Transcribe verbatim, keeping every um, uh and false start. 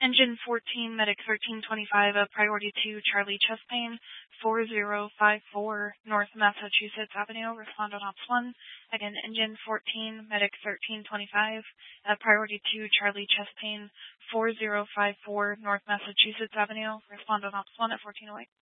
Engine fourteen, Medic thirteen twenty-five, uh, priority two, Charlie chest pain, four zero five four North Massachusetts Avenue, respond on ops one. Again, Engine fourteen, Medic thirteen twenty-five, uh, priority two, Charlie chest pain, four zero five four North Massachusetts Avenue, respond on ops one at fourteen oh eight.